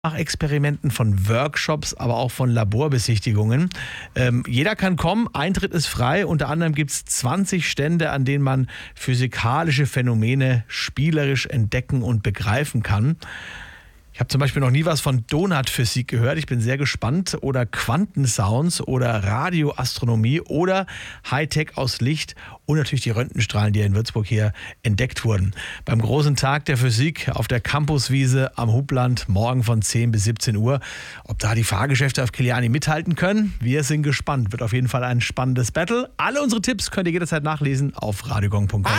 Experimenten, von Workshops, aber auch von Laborbesichtigungen. Jeder kann kommen, Eintritt ist frei. Unter anderem gibt es 20 Stände, an denen man physikalische Phänomene spielerisch entdecken und begreifen kann. Ich habe zum Beispiel noch nie was von Donutphysik gehört. Ich bin sehr gespannt. Oder Quantensounds oder Radioastronomie oder Hightech aus Licht und natürlich die Röntgenstrahlen, die in Würzburg hier entdeckt wurden. Beim großen Tag der Physik auf der Campuswiese am Hubland morgen von 10 bis 17 Uhr. Ob da die Fahrgeschäfte auf Kiliani mithalten können? Wir sind gespannt. Wird auf jeden Fall ein spannendes Battle. Alle unsere Tipps könnt ihr jederzeit nachlesen auf radiogong.com.